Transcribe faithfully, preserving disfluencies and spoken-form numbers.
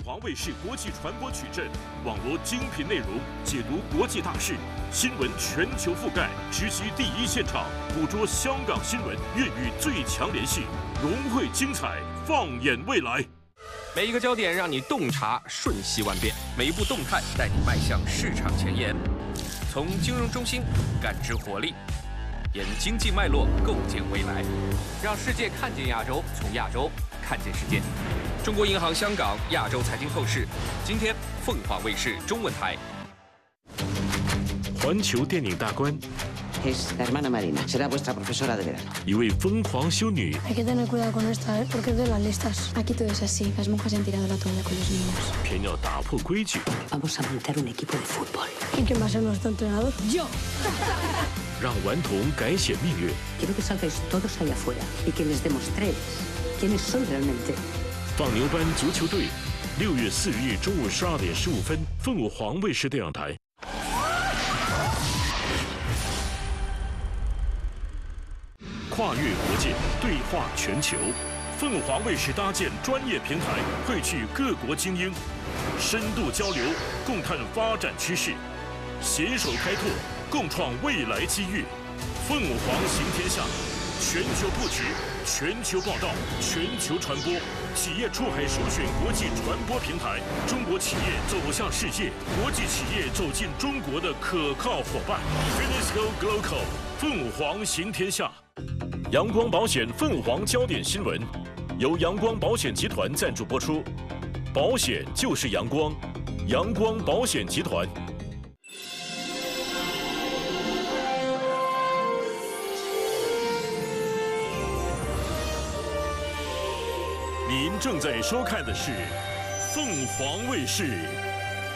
华卫视国际传播矩阵，网罗精品内容，解读国际大事，新闻全球覆盖，直击第一现场，捕捉香港新闻，粤语最强联系，融汇精彩，放眼未来。 每一个焦点让你洞察瞬息万变，每一步动态带你迈向市场前沿。从金融中心感知活力，沿经济脉络构建未来，让世界看见亚洲，从亚洲看见世界。中国银行香港亚洲财经透视，今天凤凰卫视中文台。 环球电影大观。 Es la hermana Marina, será vuestra profesora de verano. 一位疯狂修女。 Hay que tener cuidado con esta, ¿eh? Porque es de las listas. Aquí todo es así. Las monjas han tirado la toalla con los niños. 偏要打破规矩。 Vamos a montar un equipo de fútbol. ¿Y quién va a ser nuestro entrenador? ¡Yo! 让顽童改写命运。 Quiero que salgáis todos allá afuera y que les demostréis quiénes son realmente. 放牛班足球队，六月四日中午十二点十五分，凤凰卫视电视台。 跨越国界，对话全球。凤凰卫视搭建专业平台，汇聚各国精英，深度交流，共探发展趋势，携手开拓，共创未来机遇。凤凰行天下，全球布局，全球报道，全球传播。企业出海首选国际传播平台，中国企业走向世界，国际企业走进中国的可靠伙伴。Finisco Global， 凤凰行天下。 阳光保险凤凰焦点新闻，由阳光保险集团赞助播出。保险就是阳光，阳光保险集团。您正在收看的是凤凰卫视